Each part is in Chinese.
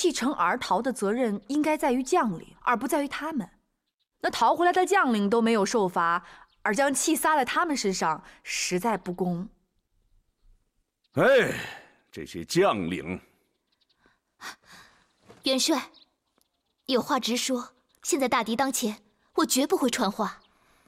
弃城而逃的责任应该在于将领，而不在于他们。那逃回来的将领都没有受罚，而将气撒在他们身上，实在不公。 哎，这些将领！ 元帅，有话直说。现在大敌当前，我绝不会传话。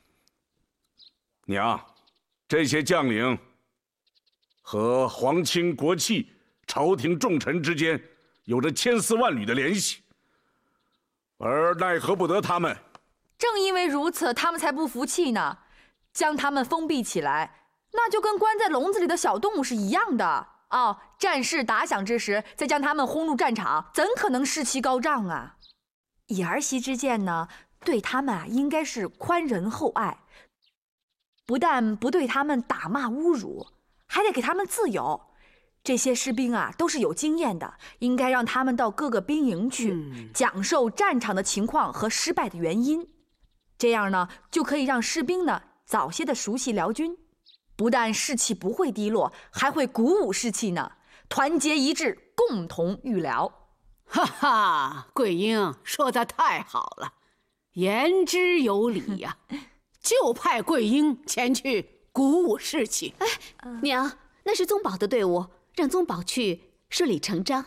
娘，这些将领和皇亲国戚、朝廷重臣之间有着千丝万缕的联系，而奈何不得他们。 正因为如此，他们才不服气呢。将他们封闭起来，那就跟关在笼子里的小动物是一样的。哦，战事打响之时，再将他们轰入战场，怎可能士气高涨啊？以儿媳之见呢，对他们应该是宽仁厚爱，不但不对他们打骂侮辱，还得给他们自由。这些士兵都是有经验的，应该让他们到各个兵营去，讲授战场的情况和失败的原因。这样呢，就可以让士兵早些的熟悉辽军，不但士气不会低落，还会鼓舞士气呢。团结一致，共同御辽。 哈哈，桂英说的太好了，言之有理呀。就派桂英前去鼓舞士气。 哎，娘，那是宗保的队伍，让宗保去顺理成章。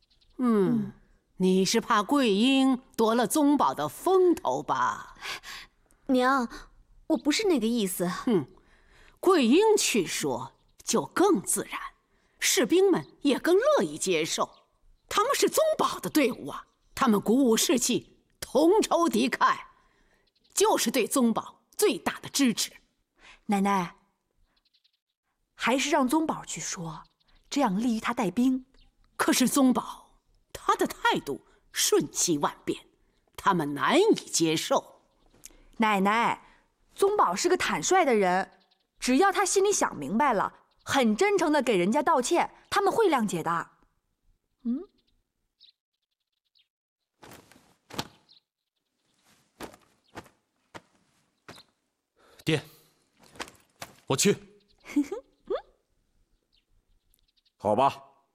你是怕桂英夺了宗保的风头吧？ 娘，我不是那个意思。 桂英去说就更自然，士兵们也更乐意接受。他们是宗保的队伍啊，他们鼓舞士气，同仇敌忾，就是对宗保最大的支持。 奶奶，还是让宗保去说，这样利于他带兵。 可是宗保他的态度瞬息万变，他们难以接受。 奶奶，宗保是个坦率的人，只要他心里想明白了，很真诚的给人家道歉，他们会谅解的。 爹，我去。 好吧。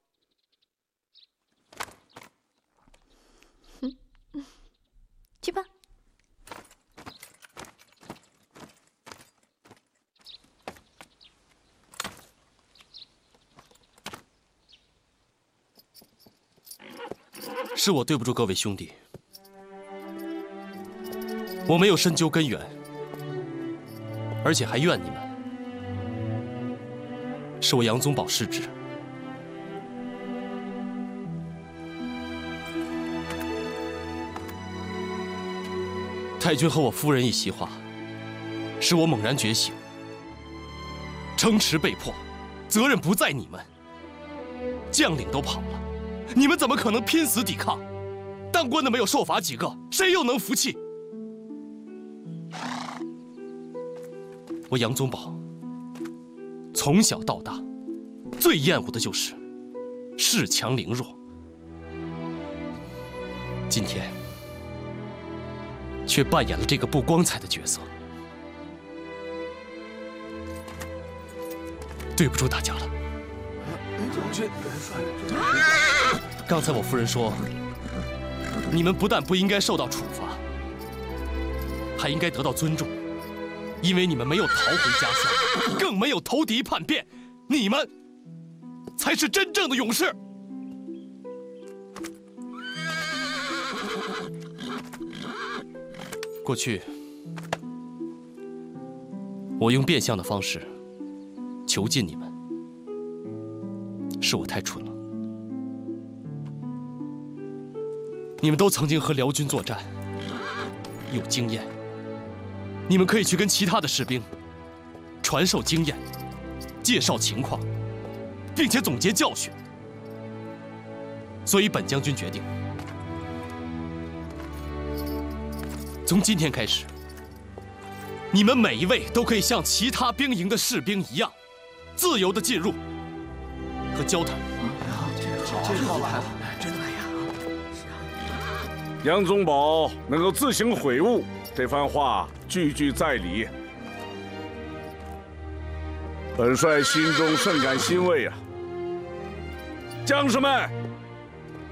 去吧。 是我对不住各位兄弟，我没有深究根源，而且还怨你们，是我杨宗保失职。太君和我夫人一席话，使我猛然觉醒。城池被破，责任不在你们，将领都跑了，你们怎么可能拼死抵抗？当官的没有受罚几个，谁又能服气？我杨宗保从小到大最厌恶的就是恃强凌弱，今天却扮演了这个不光彩的角色，对不住大家了。刚才我夫人说，你们不但不应该受到处罚，还应该得到尊重，因为你们没有逃回家乡，更没有投敌叛变，你们才是真正的勇士。过去，我用变相的方式囚禁你们，是我太蠢了。你们都曾经和辽军作战，有经验，你们可以去跟其他的士兵传授经验，介绍情况，并且总结教训。所以本将军决定，从今天开始，你们每一位都可以像其他兵营的士兵一样，自由地进入和交谈。 好吧，真的呀。杨宗保能够自行悔悟，这番话句句在理。本帅心中甚感欣慰啊！将士们，